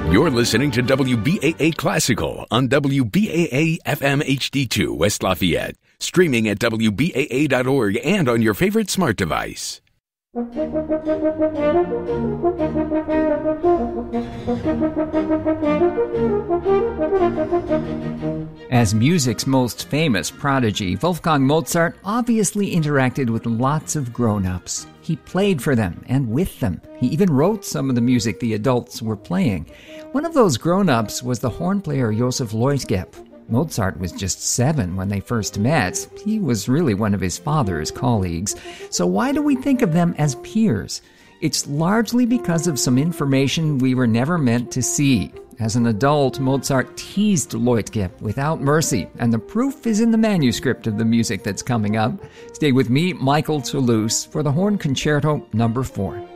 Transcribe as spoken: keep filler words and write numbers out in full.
You're listening to W B A A Classical on W B A A F M H D two West Lafayette. Streaming at W B A A dot org and on your favorite smart device. As music's most famous prodigy, Wolfgang Mozart obviously interacted with lots of grown-ups. He played for them and with them. He even wrote some of the music the adults were playing. One of those grown-ups was the horn player Joseph Leutgeb. Mozart was just seven when they first met. He was really one of his father's colleagues. So why do we think of them as peers? It's largely because of some information we were never meant to see. As an adult, Mozart teased Leutgeb without mercy, and the proof is in the manuscript of the music that's coming up. Stay with me, Michael Toulouse, for the Horn Concerto number four.